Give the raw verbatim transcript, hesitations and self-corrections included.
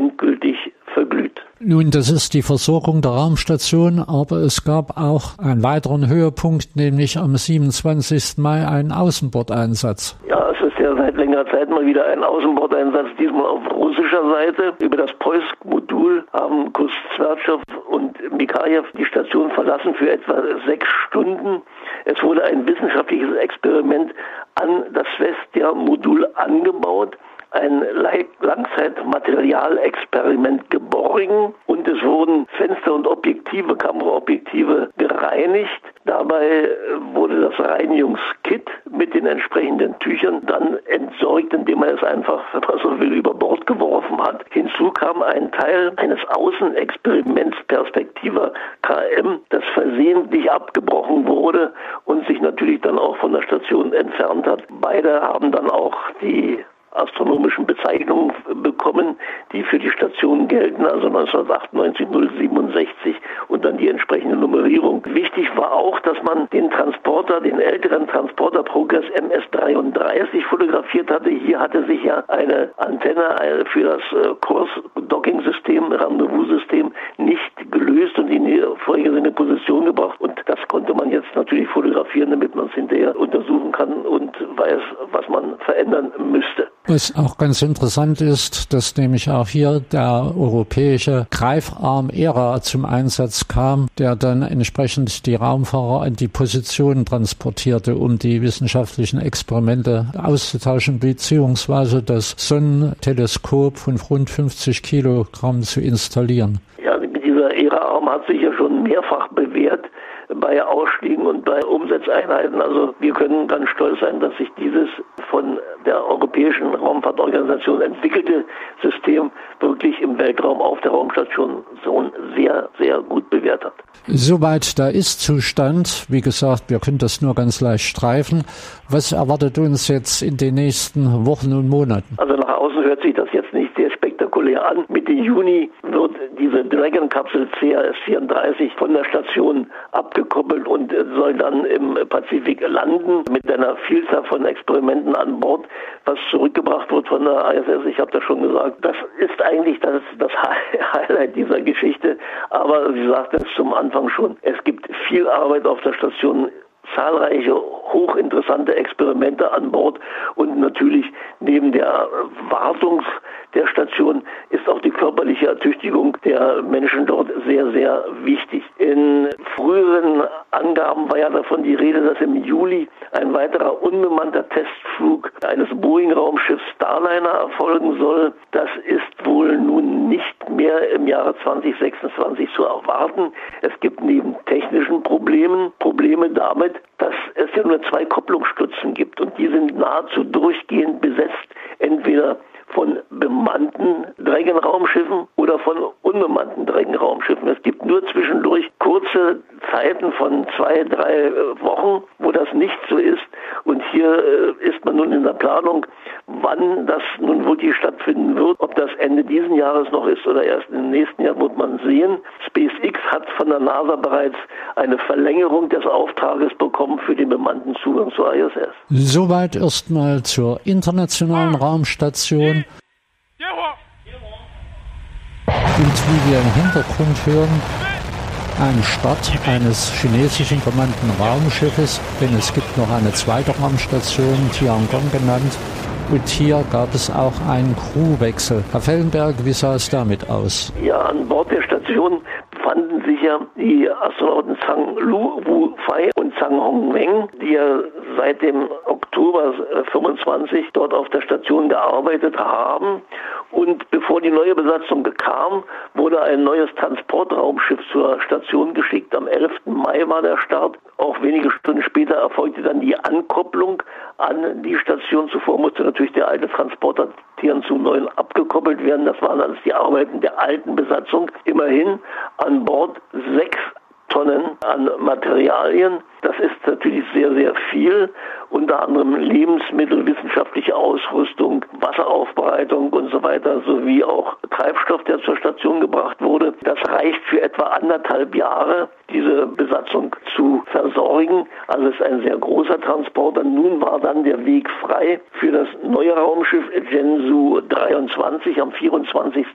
endgültig verglüht. Nun, das ist die Versorgung der Raumstation, aber es gab auch einen weiteren Höhepunkt, nämlich am siebenundzwanzigsten Mai einen Außenbordeinsatz. Ja, es ist ja seit längerer Zeit mal wieder ein Außenbordeinsatz, diesmal auf russischer Seite. Über das Poisk-Modul haben Kustzwertschow und Mikajew die Station verlassen für etwa sechs Stunden. Es wurde ein wissenschaftliches Experiment an das Svestja-Modul angebaut, ein Langzeitmaterialexperiment geborgen und es wurden Fenster und Objektive, Kameraobjektive gereinigt. Dabei wurde das Reinigungskit mit den entsprechenden Tüchern dann entsorgt, indem man es einfach, wenn man so will, über Bord geworfen hat. Hinzu kam ein Teil eines Außenexperiments Perspektiva K M, das versehentlich abgebrochen wurde und sich natürlich dann auch von der Station entfernt hat. Beide haben dann auch die astronomischen Bezeichnungen bekommen, die für die Station gelten, also neunzehnhundertachtundneunzig null siebenundsechzig und dann die entsprechende Nummerierung. Wichtig war auch, dass man den Transporter, den älteren Transporter Progress M S dreiunddreißig fotografiert hatte. Hier hatte sich ja eine Antenne für das Kurs-Docking-System, Rendezvous-System nicht gelöst und in die vorgesehene Position gebracht und das konnte man jetzt natürlich fotografieren, damit man es hinterher untersuchen kann und weiß, was man verändern müsste. Was auch ganz interessant ist, dass nämlich auch hier der europäische Greifarm E R A zum Einsatz kam, der dann entsprechend die Raumfahrer an die Position transportierte, um die wissenschaftlichen Experimente auszutauschen, beziehungsweise das Sonnenteleskop von rund fünfzig Kilogramm zu installieren. Ja, dieser E R A-Arm hat sich ja schon mehrfach bewährt bei Ausstiegen und bei Umsetzeinheiten. Also wir können ganz stolz sein, dass sich dieses von der Europäischen Raumfahrtorganisation entwickelte System wirklich im Weltraum auf der Raumstation so sehr, sehr gut bewährt hat. Soweit der Ist-Zustand. Wie gesagt, wir können das nur ganz leicht streifen. Was erwartet uns jetzt in den nächsten Wochen und Monaten? Also nach außen hört sich das jetzt nicht sehr spektakulär an. Mitte Juni wird diese Dragon-Kapsel C H S vierunddreißig von der Station abgekoppelt und soll dann im Pazifik landen mit einer Vielzahl von Experimenten an Bord, was zurückgebracht wird von der I S S. Ich habe das schon gesagt. Das ist eigentlich das, das Highlight dieser Geschichte. Aber Sie sagten es zum Anfang schon, es gibt viel Arbeit auf der Station, zahlreiche hochinteressante Experimente an Bord und natürlich neben der Wartung der Station ist auch die körperliche Ertüchtigung der Menschen dort sehr, sehr wichtig. In früheren Angaben war ja davon die Rede, dass im Juli ein weiterer unbemannter Testflug eines Boeing-Raumschiffs Starliner erfolgen soll. Das ist wohl nun nicht mehr im Jahre zwanzig sechsundzwanzig zu erwarten. Es gibt neben technischen Problemen Probleme damit, dass es ja nur zwei Kopplungsstützen gibt und die sind nahezu durchgehend besetzt, entweder von bemannten Dragon-Raumschiffen oder von unbemannten Dragon-Raumschiffen. Es gibt nur zwischendurch kurze Zeiten von zwei, drei Wochen, wo das nicht so ist. Und hier ist man nun in der Planung, wann das nun wirklich stattfinden wird. Ob das Ende dieses Jahres noch ist oder erst im nächsten Jahr, wird man sehen. SpaceX hat von der NASA bereits eine Verlängerung des Auftrages bekommen für den bemannten Zugang zur I S S. Soweit erstmal zur internationalen Raumstation. Und wie wir im Hintergrund hören, ein Start eines chinesischen bemannten Raumschiffes, denn es gibt noch eine zweite Raumstation, Tiangong genannt. Und hier gab es auch einen Crewwechsel. Herr Fellenberg, wie sah es damit aus? Ja, an Bord der Station befanden sich ja die Astronauten Zhang Lu Wu Fei und Zhang Hongweng, die ja seit dem Oktober fünfundzwanzig dort auf der Station gearbeitet haben. Und bevor die neue Besatzung kam, wurde ein neues Transportraumschiff zur Station geschickt. Am elften Mai war der Start. Auch wenige Stunden später erfolgte dann die Ankopplung an die Station. Zuvor musste natürlich der alte Transporter zum neuen abgekoppelt werden. Das waren alles die Arbeiten der alten Besatzung. Immerhin an Bord sechs Tonnen an Materialien. Das ist natürlich sehr, sehr viel. Unter anderem Lebensmittel, wissenschaftliche Ausrüstung, Wasseraufbereitung und so weiter, sowie auch Treibstoff, der zur Station gebracht wurde. Das reicht für etwa anderthalb Jahre, diese Besatzung zu versorgen. Also es ist ein sehr großer Transporter. Nun war dann der Weg frei für das neue Raumschiff Zhenzhou dreiundzwanzig am vierundzwanzigsten